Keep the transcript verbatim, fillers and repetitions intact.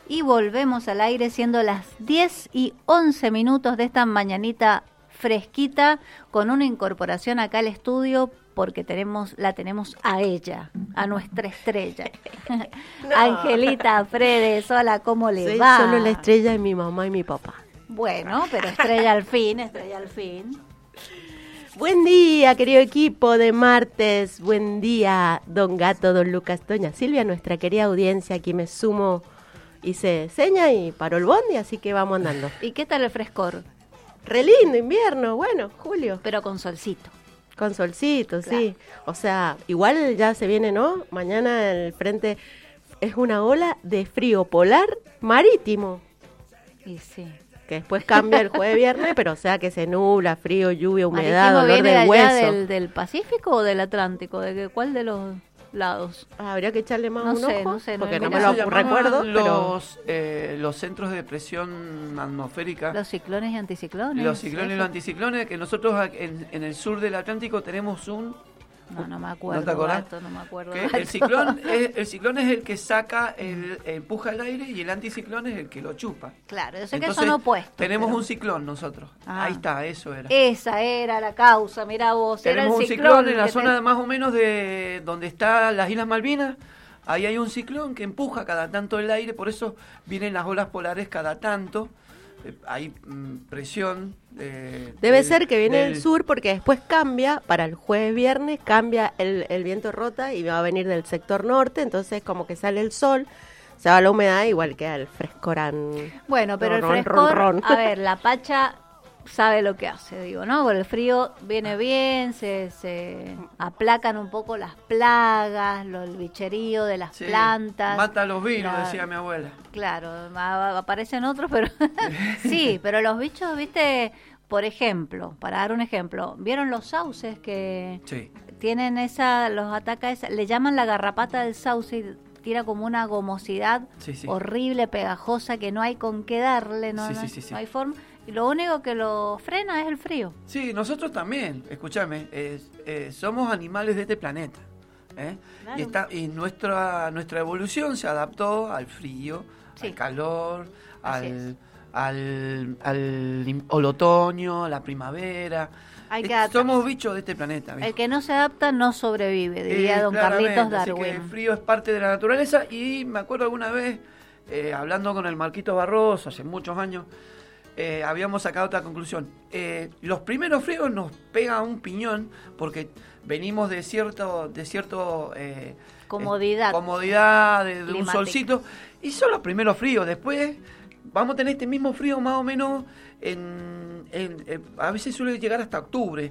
Y volvemos al aire siendo las diez y once minutos de esta mañanita fresquita, con una incorporación acá al estudio, porque tenemos la tenemos a ella, a nuestra estrella. No. Angelita Fredes, hola, ¿cómo le Soy va? Solo la estrella de mi mamá y mi papá. Bueno, pero estrella al fin, estrella al fin. Buen día, querido equipo de martes. Buen día, don Gato, don Lucas, doña Silvia, nuestra querida audiencia. Aquí me sumo, hice seña y paró el bondi, así que vamos andando. ¿Y qué tal el frescor? Re lindo, invierno, bueno, julio. Pero con solcito. Con solcito, Claro. sí. O sea, igual ya se viene, ¿no? Mañana el frente es una ola de frío polar marítimo. Y sí. Que después cambia el jueves viernes, pero o sea que se nubla, frío, lluvia, humedad, ¿Marítimo dolor viene de de allá hueso. del, del Pacífico o del Atlántico? ¿De qué- cuál de los lados? Habría que echarle más No un sé, ojo, no sé, no porque he no me mirado. lo Se llamaban recuerdo, pero los, eh, los centros de presión atmosférica, Los ciclones y anticiclones. los ciclones y eso. los anticiclones, que nosotros ac- en, en el sur del Atlántico tenemos un... No, no me acuerdo. ¿No te acordás? Gato, no me acuerdo. que Gato. el ciclón es, el ciclón es el que saca, el, empuja el aire, y el anticiclón es el que lo chupa. Claro, yo sé que Entonces, son opuestos. tenemos pero- un ciclón nosotros. Ah. Ahí está, eso era. Esa era la causa, mira vos. Era Tenemos el un ciclón en la que zona te- de más o menos de donde están las Islas Malvinas. Ahí hay un ciclón que empuja cada tanto el aire, por eso vienen las olas polares cada tanto. Eh, hay mm, presión. eh, debe del- ser que viene del- del sur, porque después cambia, para el jueves viernes, cambia el, el viento rota y va a venir del sector norte, entonces como que sale el sol, se va la humedad, igual queda el frescorán. Bueno, pero el Ron, ron, frescor, ron. a ver, la Pacha sabe lo que hace, digo, ¿no? Con el frío viene bien, se, se aplacan un poco las plagas, lo, el bicherío de las Sí, plantas. mata los vinos, La- decía mi abuela. Claro, a- a- aparecen otros, pero sí, pero los bichos, viste, por ejemplo, para dar un ejemplo, ¿vieron los sauces que Sí. tienen esa, los ataca esa, le llaman la garrapata del sauce y tira como una gomosidad Sí, sí. horrible, pegajosa, que no hay con qué darle, no, Sí, no, sí, sí, sí. no hay forma, y lo único que lo frena es el frío. Sí, nosotros también, escúchame, eh, eh, somos animales de este planeta. ¿eh? Claro. Y, está, y nuestra, nuestra evolución se adaptó al frío, Sí. al calor, Así al, al, al, im- al otoño, a la primavera. Hay que Eh, adaptarse. somos bichos de este planeta. El ¿viste? que no se adapta no sobrevive, diría Eh, don claramente, Carlitos así que el Darwin. frío es parte de la naturaleza, y me acuerdo alguna vez, eh, hablando con el Marquito Barroso hace muchos años, eh, habíamos sacado otra conclusión. Eh, los primeros fríos nos pega un piñón porque venimos de cierto, de cierto eh, Comodidad. eh, comodidad de, de un Climática. solcito, y son los primeros fríos. Después vamos a tener este mismo frío más o menos en, en- en- a veces suele llegar hasta octubre,